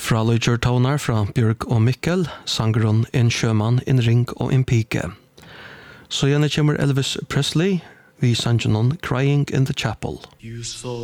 Fra Lloydger Tonar fra Björk og Mikkel, sangeren En sjømann, en ring og en pike. Så gjerne kommer Elvis Presley, vi sangen Crying in the Chapel. You saw